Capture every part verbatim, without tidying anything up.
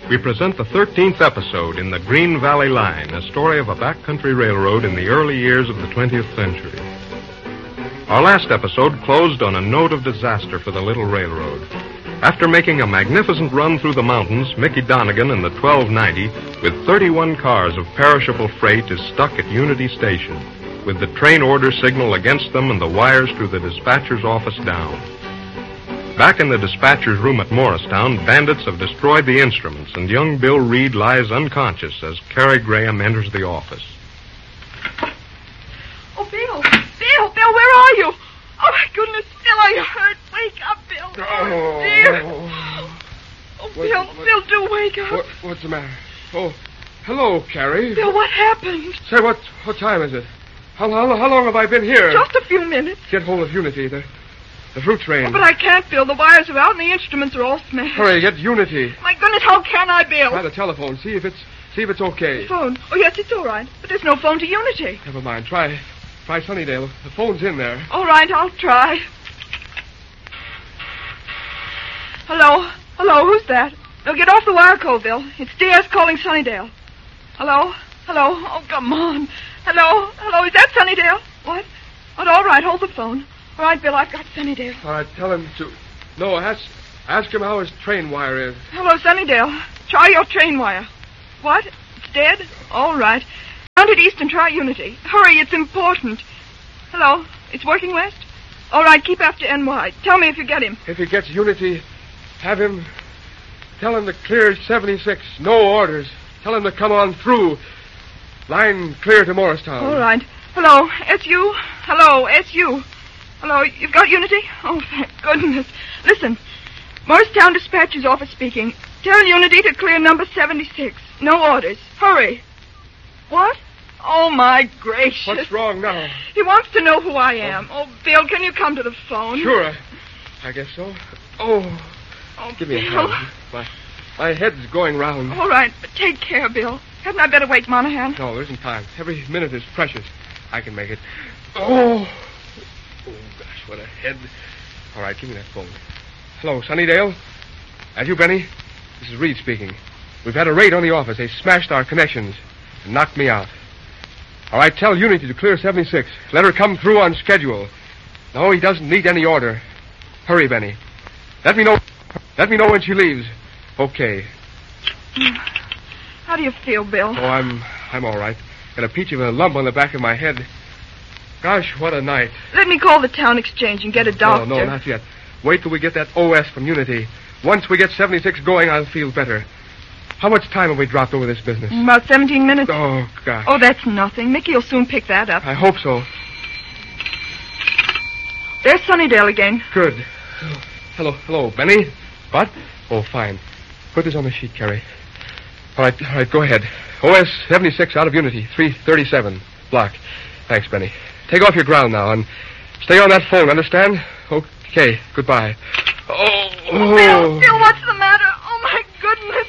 we present the thirteenth episode in the Green Valley Line, a story of a backcountry railroad in the early years of the twentieth century. Our last episode closed on a note of disaster for the little railroad. After making a magnificent run through the mountains, Mickey Donegan and the twelve ninety, with thirty-one cars of perishable freight, is stuck at Unity Station, with the train order signal against them and the wires to the dispatcher's office down. Back in the dispatcher's room at Morristown, bandits have destroyed the instruments, and young Bill Reed lies unconscious as Carrie Graham enters the office. Oh, Bill! Bill! Bill, where are you? Oh, my goodness, Bill, are you hurt? Wake up, Bill. Oh, dear. Oh, Bill, what, what, Bill, do wake up. What, what's the matter? Oh, hello, Carrie. Bill, what happened? Say, what what time is it? How, how, how long have I been here? Just a few minutes. Get hold of Unity, the, the fruit train. Oh, but I can't, Bill. The wires are out and the instruments are all smashed. Hurry, get Unity. My goodness, how can I, Bill? Try the telephone. See if it's see if it's okay. The phone? Oh, yes, it's all right. But there's no phone to Unity. Never mind. Try, try Sunnydale. The phone's in there. All right, I'll try. Hello? Hello, who's that? No, get off the wire call, Bill. It's D S calling Sunnydale. Hello? Hello? Oh, come on. Hello? Hello, is that Sunnydale? What? Oh, all right, hold the phone. All right, Bill, I've got Sunnydale. All right, tell him to... No, ask, ask him how his train wire is. Hello, Sunnydale. Try your train wire. What? It's dead? All right. Round it east and try Unity. Hurry, it's important. Hello? It's working west? All right, keep after N Y. Tell me if you get him. If he gets Unity, have him... Tell him to clear seventy-six. No orders. Tell him to come on through. Line clear to Morristown. All right. Hello, S U. Hello, S U. Hello, you've got Unity? Oh, thank goodness. Listen, Morristown Dispatcher's office speaking. Tell Unity to clear number seventy-six. No orders. Hurry. What? Oh, my gracious. What's wrong now? He wants to know who I am. Oh, oh Bill, can you come to the phone? Sure, I, I guess so. Oh, oh give me Bill. a hand. My, my head's going round. All right, but take care, Bill. Hadn't I better wake Monahan? No, there isn't time. Every minute is precious. I can make it. Oh. Oh, gosh, what a head. All right, give me that phone. Hello, Sunnydale? That you, Benny? This is Reed speaking. We've had a raid on the office. They smashed our connections and knocked me out. All right, tell Unity to clear seventy-six. Let her come through on schedule. No, he doesn't need any order. Hurry, Benny. Let me know. Let me know when she leaves. Okay. How do you feel, Bill? Oh, I'm I'm all right. Got a peach of a lump on the back of my head. Gosh, what a night. Let me call the town exchange and get a doctor. No, no, not yet. Wait till we get that O S from Unity. Once we get seventy-six going, I'll feel better. How much time have we dropped over this business? About seventeen minutes. Oh, gosh. Oh, that's nothing. Mickey will soon pick that up. I hope so. There's Sunnydale again. Good. Hello, hello, Benny. What? Oh, fine. Put this on the sheet, Carrie. All right, all right, go ahead. O S seventy-six out of Unity, three thirty-seven. Block. Thanks, Benny. Take off your ground now and stay on that phone, understand? Okay, goodbye. Oh, oh. Bill, Bill, what's the matter? Oh, my goodness.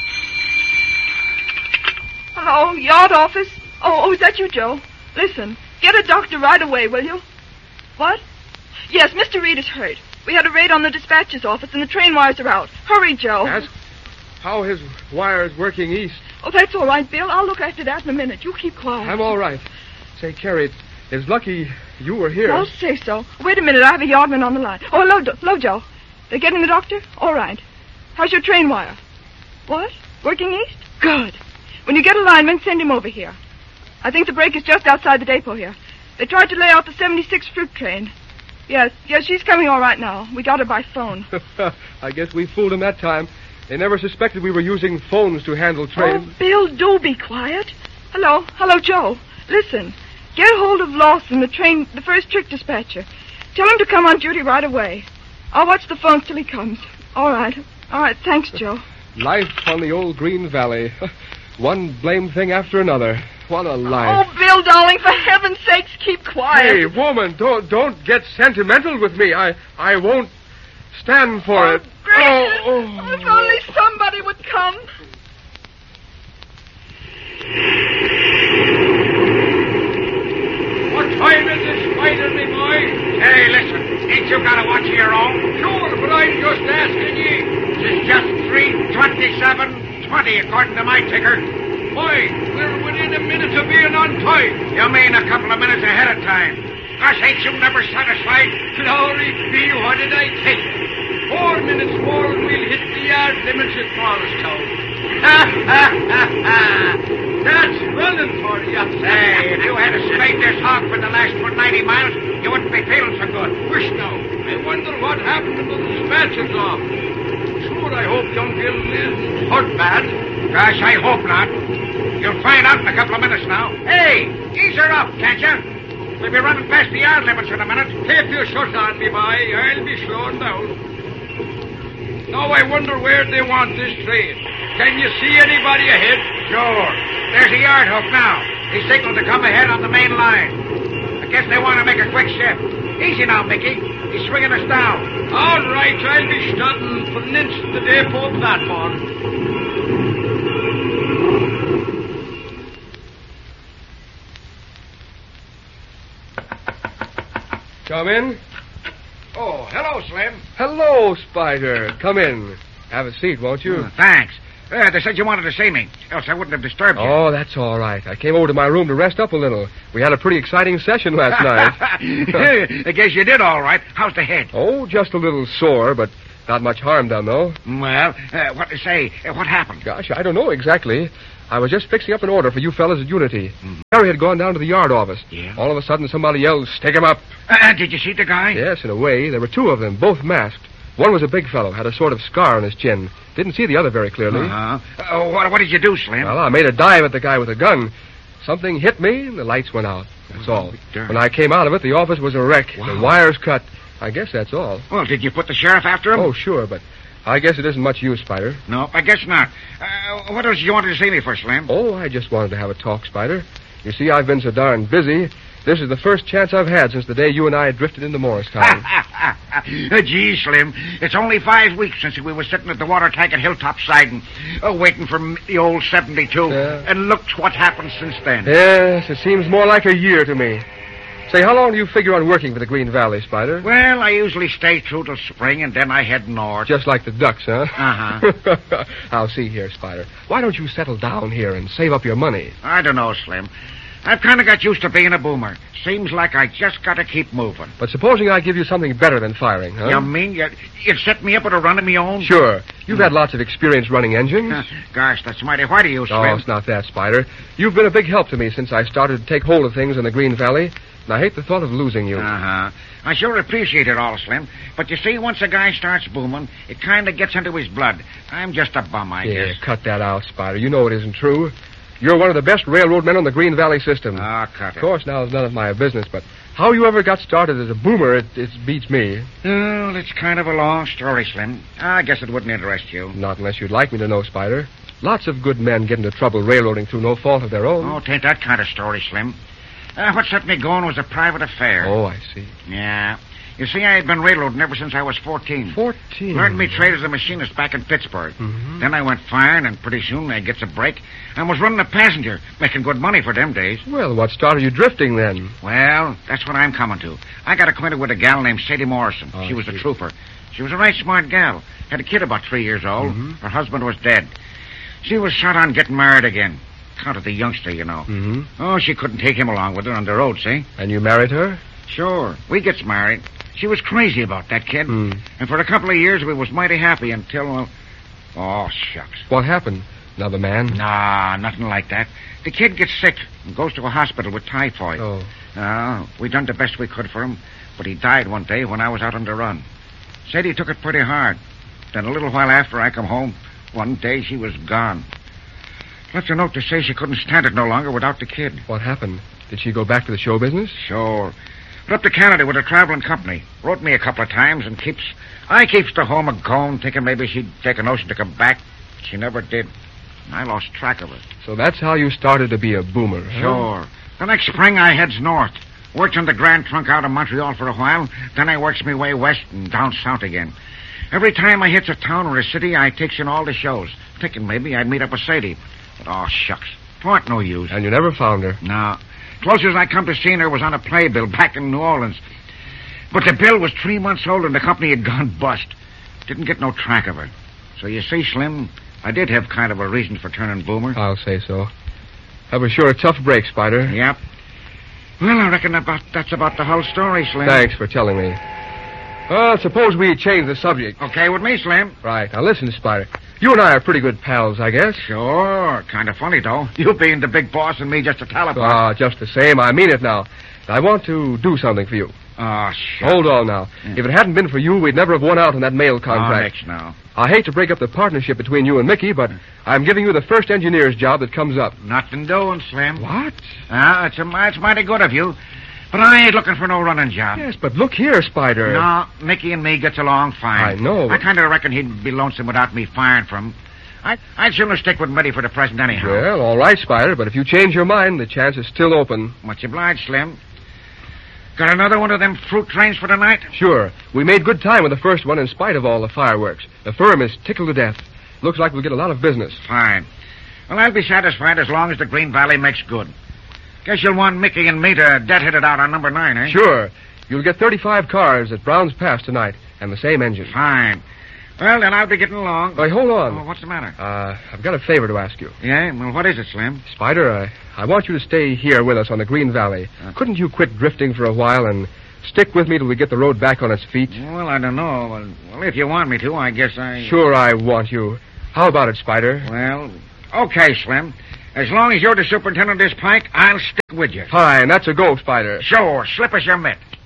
Hello, yard office. Oh, oh, is that you, Joe? Listen, get a doctor right away, will you? What? Yes, Mister Reed is hurt. We had a raid on the dispatcher's office and the train wires are out. Hurry, Joe. Ask how his wire's working east. Oh, that's all right, Bill. I'll look after that in a minute. You keep quiet. I'm all right. Say, Carrie, it's lucky you were here. I'll say so. Wait a minute. I have a yardman on the line. Oh, hello, Do- hello, Joe. They're getting the doctor? All right. How's your train wire? What? Working east? Good. When you get a lineman, send him over here. I think the break is just outside the depot here. They tried to lay out the seventy-six fruit train. Yes, yes, she's coming all right now. We got her by phone. I guess we fooled them that time. They never suspected we were using phones to handle trains. Oh, Bill, do be quiet. Hello, hello, Joe. Listen, get hold of Lawson, the train, the first trick dispatcher. Tell him to come on duty right away. I'll watch the phone till he comes. All right, all right, thanks, Joe. Life on the old Green Valley. One blamed thing after another. What a life. Oh, Bill, darling, for heaven's sakes, keep quiet. Hey, woman, don't don't get sentimental with me. I I won't stand for oh, it. Gracious. Oh, oh. If only somebody would come. What time is this fighter, me boy? Hey, listen, ain't you got a watch of your own? Sure, but I'm just asking ye. It's just three twenty-seven twenty, according to my ticker. Why, we're within a minute of being on time. You mean a couple of minutes ahead of time? Gosh, ain't you never satisfied? Glory be, what did I tell you? Four minutes more and we'll hit the yard limits at Morristown. Ha, ha, ha, ha. That's running for you. Say, if you had to spade this hog for the last ninety miles, you wouldn't be feeling so good. Wish now. I wonder what happened to those dispatches off. Sure, I hope young Gil isn't hurt bad. Gosh, I hope not. You'll find out in a couple of minutes now. Hey, ease her up, can't you? We'll be running past the yard limits in a minute. Keep your shut on me, boy. I'll be slowing down. Now I wonder where they want this train. Can you see anybody ahead? Sure. There's a yard hook now. He signaled to come ahead on the main line. I guess they want to make a quick shift. Easy now, Mickey. He's swinging us down. All right, I'll be starting for an inch the depot platform. Come in. Oh, hello, Slim. Hello, Spider. Come in. Have a seat, won't you? Oh, thanks. Uh, they said you wanted to see me, else I wouldn't have disturbed you. Oh, that's all right. I came over to my room to rest up a little. We had a pretty exciting session last night. I guess you did all right. How's the head? Oh, just a little sore, but not much harm done, though. Well, uh, what to say? Uh, what happened? Gosh, I don't know exactly. I was just fixing up an order for you fellas at Unity. Mm-hmm. Harry had gone down to the yard office. Yeah? All of a sudden, somebody yelled, "Stick him up!" Uh, did you see the guy? Yes, in a way. There were two of them, both masked. One was a big fellow, had a sort of scar on his chin. Didn't see the other very clearly. Uh-huh. Uh, what, what did you do, Slim? Well, I made a dive at the guy with a gun. Something hit me, and the lights went out. That's all. Darn. When I came out of it, the office was a wreck. Wow. The wires cut. I guess that's all. Well, did you put the sheriff after him? Oh, sure, but I guess it isn't much use, Spider. No, I guess not. Uh, what else did you want to see me for, Slim? Oh, I just wanted to have a talk, Spider. You see, I've been so darn busy. This is the first chance I've had since the day you and I drifted into Morristown. Gee, Slim, it's only five weeks since we were sitting at the water tank at Hilltop Siding, uh, waiting for the old seventy-two. Yeah. And look what happened since then. Yes, it seems more like a year to me. Say, how long do you figure on working for the Green Valley, Spider? Well, I usually stay through till spring, and then I head north. Just like the ducks, huh? Uh-huh. Now, see here, Spider. Why don't you settle down here and save up your money? I don't know, Slim. I've kind of got used to being a boomer. Seems like I just got to keep moving. But supposing I give you something better than firing, huh? You mean you, you'd set me up with a run of me own? Sure. You've had lots of experience running engines. Gosh, that's mighty white of you, Slim. Oh, it's not that, Spider. You've been a big help to me since I started to take hold of things in the Green Valley, and I hate the thought of losing you. Uh-huh. I sure appreciate it all, Slim. But you see, once a guy starts booming, it kind of gets into his blood. I'm just a bum, I yeah, guess. cut that out, Spider. You know it isn't true. You're one of the best railroad men on the Green Valley system. Ah, oh, cut it. Of course, now it's none of my business, but how you ever got started as a boomer, it, it beats me. Well, it's kind of a long story, Slim. I guess it wouldn't interest you. Not unless you'd like me to know, Spider. Lots of good men get into trouble railroading through no fault of their own. Oh, it ain't that kind of story, Slim. Uh, what set me going was a private affair. Oh, I see. Yeah. You see, I had been railroading ever since I was fourteen. Fourteen? Learned me trade as a machinist back in Pittsburgh. Mm-hmm. Then I went firing, and pretty soon I gets a break. I was running a passenger, making good money for them days. Well, what started you drifting then? Well, that's what I'm coming to. I got acquainted with a gal named Sadie Morrison. Oh, she was I a see. trooper. She was a right smart gal. Had a kid about three years old. Mm-hmm. Her husband was dead. She was shot on getting married again. Counted the youngster, you know. Mm-hmm. Oh, she couldn't take him along with her on the road, see? And you married her? Sure. We gets married. She was crazy about that kid. Hmm. And for a couple of years, we was mighty happy until, well... Oh, shucks. What happened? Another man? Nah, nothing like that. The kid gets sick and goes to a hospital with typhoid. Oh. Uh, we done the best we could for him, but he died one day when I was out on the run. Said he took it pretty hard. Then a little while after I come home, one day she was gone. Left a note to say she couldn't stand it no longer without the kid. What happened? Did she go back to the show business? Sure. Went up to Canada with a traveling company. Wrote me a couple of times and keeps... I keeps the home a going, thinking maybe she'd take a notion to come back. But she never did. I lost track of her. So that's how you started to be a boomer, huh? Sure. The next spring I heads north. Worked on the Grand Trunk out of Montreal for a while. Then I works me way west and down south again. Every time I hits a town or a city, I takes in all the shows. Thinking maybe I'd meet up with Sadie. But, oh, shucks. Twarn't no use. And you never found her? No. Closest I come to seeing her was on a playbill back in New Orleans. But the bill was three months old and the company had gone bust. Didn't get no track of her. So you see, Slim, I did have kind of a reason for turning Boomer. I'll say so. That was sure a tough break, Spider. Yep. Well, I reckon about that's about the whole story, Slim. Thanks for telling me. Well, suppose we change the subject. Okay with me, Slim. Right. Now, listen, Spider. You and I are pretty good pals, I guess. Sure. Kind of funny, though. You being the big boss and me just a talent. Ah, just the same. I mean it now. I want to do something for you. Oh, sure. Hold on now. Yeah. If it hadn't been for you, we'd never have won out on that mail Oh, contract. Nix, now. I hate to break up the partnership between you and Mickey, but I'm giving you the first engineer's job that comes up. Nothing doing, Slim. What? Ah, it's, a, it's mighty good of you. But I ain't looking for no running job. Yes, but look here, Spider. No, Mickey and me gets along fine. I know. I kind of reckon he'd be lonesome without me firing from him. I, I'd sooner stick with Mitty for the present anyhow. Well, all right, Spider, but if you change your mind, the chance is still open. Much obliged, Slim. Got another one of them fruit trains for tonight? Sure. We made good time with the first one in spite of all the fireworks. The firm is tickled to death. Looks like we'll get a lot of business. Fine. Well, I'll be satisfied as long as the Green Valley makes good. Guess you'll want Mickey and me to deadhead it out on number nine, eh? Sure. You'll get thirty-five cars at Brown's Pass tonight, and the same engine. Fine. Well, then I'll be getting along. Wait, hold on. Oh, what's the matter? Uh, I've got a favor to ask you. Yeah? Well, what is it, Slim? Spider, I, I want you to stay here with us on the Green Valley. Uh. Couldn't you quit drifting for a while and stick with me till we get the road back on its feet? Well, I don't know. Well, well, if you want me to, I guess I... Sure I want you. How about it, Spider? Well, okay, Slim. As long as you're the superintendent of this pike, I'll stick with you. Fine, that's a go, Spider. Sure, slip us your mitt.